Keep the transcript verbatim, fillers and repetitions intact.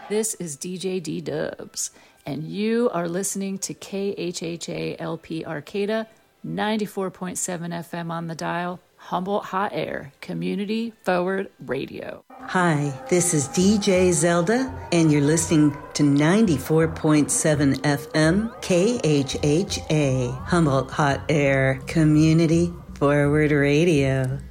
This is D J D-Dubs, and you are listening to K H H A L P Arcata, ninety-four point seven F M on the dial, Humboldt Hot Air, Community Forward Radio. Hi, this is D J Zelda, and you're listening to ninety-four point seven F M, K H H A, Humboldt Hot Air, Community Forward Radio.